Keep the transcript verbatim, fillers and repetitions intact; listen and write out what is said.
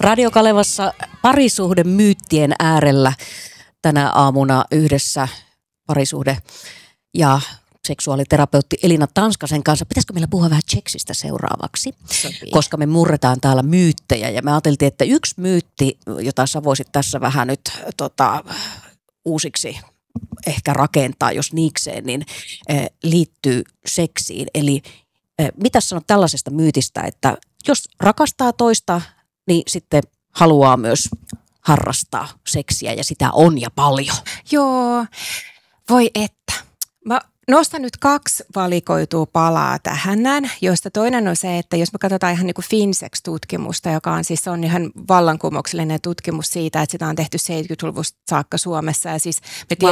Radio Kalevassa parisuhdemyyttien äärellä tänä aamuna yhdessä parisuhde- ja seksuaaliterapeutti Elina Tanskasen kanssa. Pitäisikö meillä puhua vähän seksistä seuraavaksi? Sopii. Koska me murretaan täällä myyttejä ja me ajateltiin, että yksi myytti, jota sä voisit tässä vähän nyt tota, uusiksi ehkä rakentaa, jos niikseen, niin eh, liittyy seksiin. Eli eh, mitä sanot tällaisesta myytistä, että jos rakastaa toista, niin sitten haluaa myös harrastaa seksiä ja sitä on ja paljon. Joo, voi että. Mä nostan nyt kaksi valikoitua palaa tähän näin, joista toinen on se, että jos me katsotaan ihan niin kuin Finsex-tutkimusta, joka on siis on ihan vallankumouksellinen tutkimus siitä, että sitä on tehty seitsemänkymmentäluvusta saakka Suomessa. Ja siis me